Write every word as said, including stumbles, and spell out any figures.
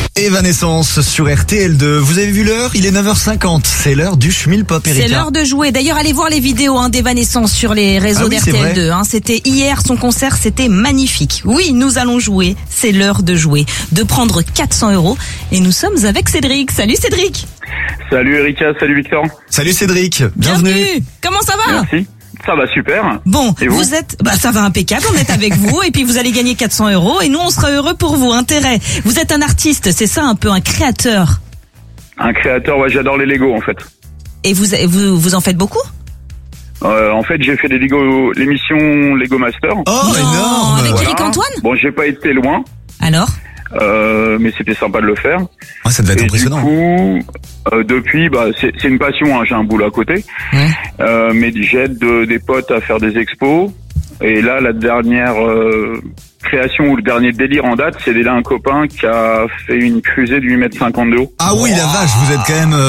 Evanescence sur R T L deux. Vous avez vu l'heure? Il est neuf heures cinquante. C'est l'heure du Schmilpop, Erika. C'est l'heure de jouer. D'ailleurs, allez voir les vidéos hein, d'Evanescence sur les réseaux ah oui, d'R T L deux. Hein. C'était hier, son concert, c'était magnifique. Oui, nous allons jouer. C'est l'heure de jouer. De prendre quatre cents euros. Et nous sommes avec Cédric. Salut Cédric. Salut Erika, salut Victor. Salut Cédric. Bienvenue. Bienvenue. Comment ça va? Merci. Ça va super. Bon, et vous, vous êtes, bah ça va impeccable, on est avec vous et puis vous allez gagner quatre cents euros et nous on sera heureux pour vous. Intérêt. Vous êtes un artiste, c'est ça un peu un créateur. Un créateur, ouais, j'adore les Lego en fait. Et vous vous vous en faites beaucoup? Euh, en fait, j'ai fait des Lego, l'émission Lego Master. Oh, non, énorme. avec Voilà. Eric Antoine? Bon, j'ai pas été loin, Alors? euh, mais c'était sympa de le faire. Ah, ça devait être Et impressionnant. du coup, euh, depuis, bah, c'est, c'est une passion. Hein, j'ai un boulot à côté, Ouais. euh, mais j'aide de- des potes à faire des expos. Et là, la dernière euh, création ou le dernier délire en date, c'est déjà un copain qui a fait une fusée de huit mètres cinquante de haut. Ah oui, la vache, vous êtes quand même... euh,